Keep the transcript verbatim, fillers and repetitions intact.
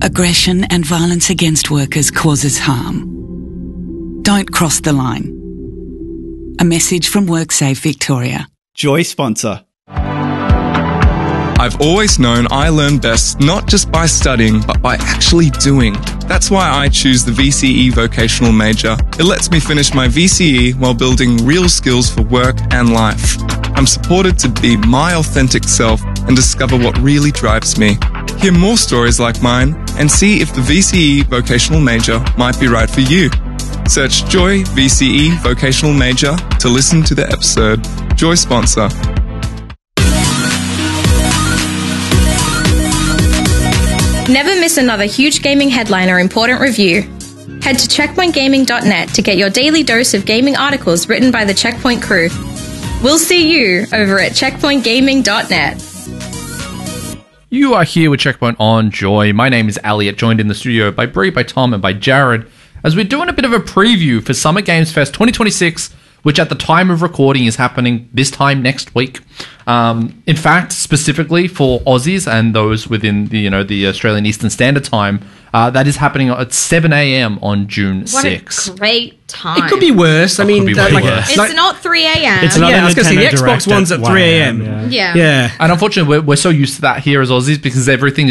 Aggression and violence against workers causes harm. Don't cross the line. A message from WorkSafe Victoria. Joy sponsor. I've always known I learn best not just by studying, but by actually doing. That's why I choose the V C E vocational major. It lets me finish my V C E while building real skills for work and life. I'm supported to be my authentic self and discover what really drives me. Hear more stories like mine and see if the V C E vocational major might be right for you. Search Joy V C E vocational major to listen to the episode. Joy sponsor. Never miss another huge gaming headline or important review. Head to checkpoint gaming dot net to get your daily dose of gaming articles written by the Checkpoint crew. We'll see you over at checkpoint gaming dot net. You are here with Checkpoint on Joy. My name is Elliot, joined in the studio by Bree, by Tom, and by Jared, as we're doing a bit of a preview for Summer Games Fest twenty twenty-six, which at the time of recording is happening this time next week. Um, in fact, specifically for Aussies and those within the you know the Australian Eastern Standard Time, uh, that is happening at seven a.m. on June sixth. What a great time. It could be worse. I It mean, could be uh, way like, worse. It's like- not three a.m. It's another yeah, I was going to say, the Nintendo Xbox Direct one's at one three a.m. Yeah. Yeah. Yeah. And unfortunately, we're, we're so used to that here as Aussies because everything